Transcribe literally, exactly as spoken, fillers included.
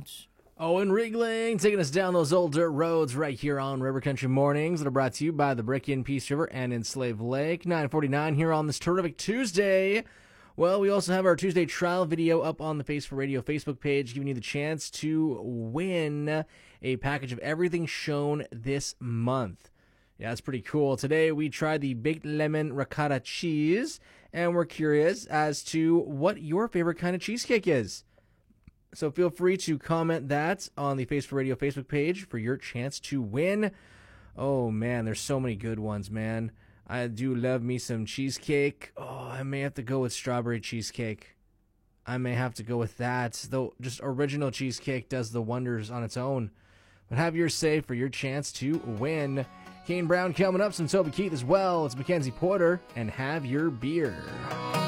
roads. Owen Riegling taking us down those old dirt roads right here on River Country Mornings that are brought to you by the Brick Inn, Peace River, and in Slave Lake. nine forty-nine here on this terrific Tuesday. Well, we also have our Tuesday trial video up on the Face for Radio Facebook page, giving you the chance to win a package of everything shown this month. Yeah, that's pretty cool. Today we tried the baked lemon ricotta cheese, and we're curious as to what your favorite kind of cheesecake is. So feel free to comment that on the Face for Radio Facebook page for your chance to win. Oh, man, there's so many good ones, man. I do love me some cheesecake. Oh, I may have to go with strawberry cheesecake. I may have to go with that. Though just original cheesecake does the wonders on its own. But have your say for your chance to win. Kane Brown coming up, some Toby Keith as well. It's Mackenzie Porter, and have your beer.